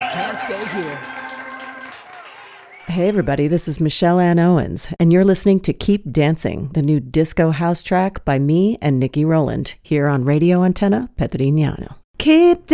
can't stay here. Hey everybody, this is Michelle Ann Owens, and you're listening to Keep Dancing, the new disco house track by me and Nikki Rowland, here on Radio Antenna Petrignano. Keep